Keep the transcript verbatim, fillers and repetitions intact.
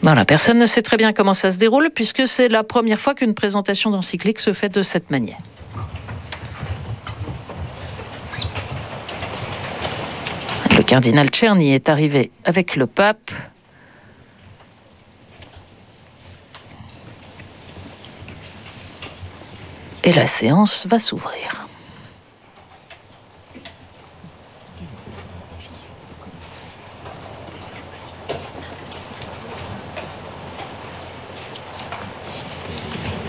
Voilà, personne ne sait très bien comment ça se déroule puisque c'est la première fois qu'une présentation d'encyclique se fait de cette manière. Le cardinal Czerny est arrivé avec le pape. Et la séance va s'ouvrir.